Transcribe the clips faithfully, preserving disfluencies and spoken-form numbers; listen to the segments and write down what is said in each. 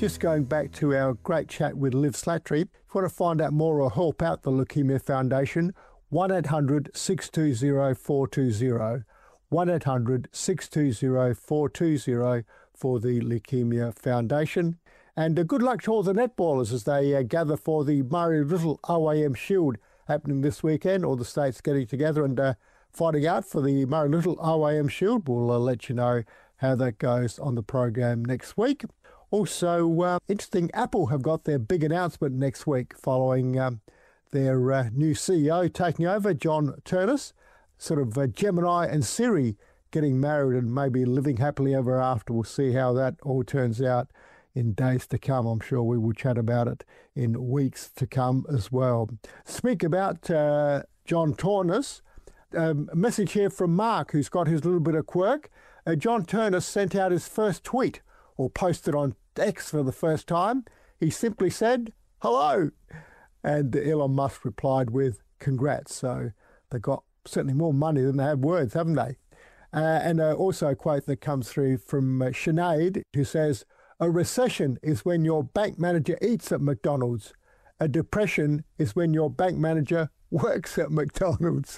Just going back to our great chat with Liv Slattery, if you want to find out more or help out the Leukaemia Foundation, one eight hundred six two zero four two zero, one eight hundred six two zero four two zero for the Leukaemia Foundation. And uh, good luck to all the netballers as they uh, gather for the Murray Little O A M Shield happening this weekend. All the states getting together and uh, fighting out for the Murray Little O A M Shield. We'll uh, let you know how that goes on the program next week. Also, uh, interesting, Apple have got their big announcement next week following um, their uh, new C E O taking over, John Ternus, sort of uh, Gemini and Siri getting married and maybe living happily ever after. We'll see how that all turns out in days to come. I'm sure we will chat about it in weeks to come as well. Speak about uh, John Ternus. Um, a message here from Mark, who's got his little bit of quirk. Uh, John Ternus sent out his first tweet, or posted on X for the first time. He simply said, hello. And Elon Musk replied with, congrats. So they got certainly more money than they have words, haven't they? Uh, and uh, also a quote that comes through from uh, Sinead, who says, a recession is when your bank manager eats at McDonald's. A depression is when your bank manager works at McDonald's.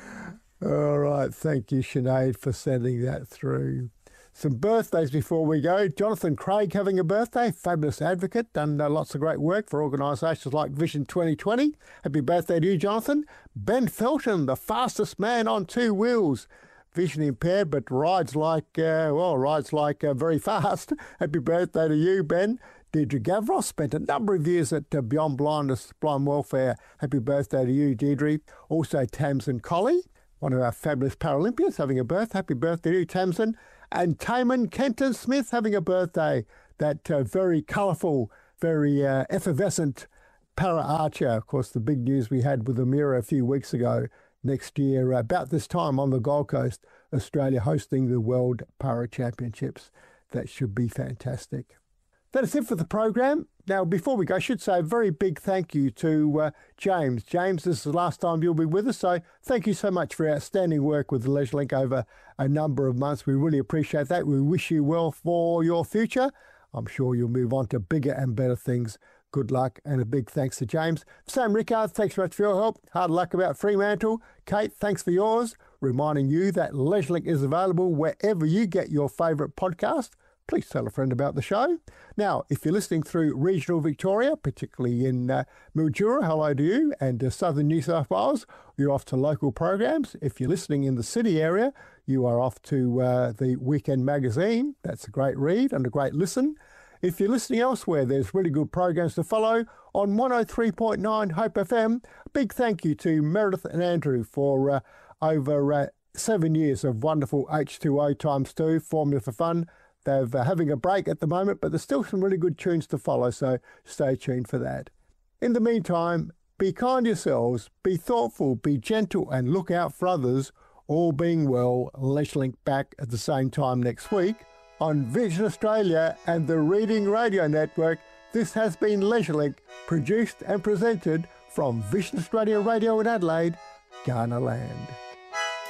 All right, thank you, Sinead, for sending that through. Some birthdays before we go. Jonathan Craig having a birthday, fabulous advocate, done uh, lots of great work for organisations like Vision twenty twenty. Happy birthday to you, Jonathan. Ben Felton, the fastest man on two wheels. Vision impaired, but rides like, uh, well, rides like uh, very fast. Happy birthday to you, Ben. Deirdre Gavros spent a number of years at uh, Beyond Blindness, Blind Welfare. Happy birthday to you, Deirdre. Also, Tamsin Colley, one of our fabulous Paralympians, having a birthday. Happy birthday to you, Tamsin. And Taman Kenton Smith having a birthday. That uh, very colourful, very uh, effervescent para-archer. Of course, the big news we had with Amira a few weeks ago. Next year, about this time on the Gold Coast, Australia hosting the World Para Championships. That should be fantastic. That is it for the program. Now, before we go, I should say a very big thank you to uh, James. James, this is the last time you'll be with us, so thank you so much for your outstanding work with the Leisure Link over a number of months. We really appreciate that. We wish you well for your future. I'm sure you'll move on to bigger and better things. Good luck, and a big thanks to James. Sam Rickard, thanks so much for your help. Hard luck about Fremantle. Kate, thanks for yours. Reminding you that LeisureLink is available wherever you get your favourite podcast. Please tell a friend about the show. Now, if you're listening through regional Victoria, particularly in uh, Mildura, hello to you, and uh, southern New South Wales, you're off to local programs. If you're listening in the city area, you are off to uh, the Weekend Magazine. That's a great read and a great listen. If you're listening elsewhere, there's really good programs to follow on one oh three point nine Hope F M. Big thank you to Meredith and Andrew for uh, over uh, seven years of wonderful H two O times two, Formula for Fun. They're uh, having a break at the moment, but there's still some really good tunes to follow, so stay tuned for that. In the meantime, be kind to yourselves, be thoughtful, be gentle, and look out for others. All being well, LeisureLink back at the same time next week. On Vision Australia and the Reading Radio Network, this has been LeisureLink, produced and presented from Vision Australia Radio in Adelaide, Ghana Land.